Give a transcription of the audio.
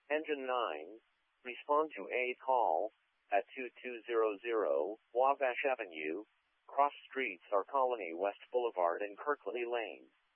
Engine 9, respond to a call at 2200 Wabash Avenue, cross streets are Colony West Boulevard and Kirkley Lane.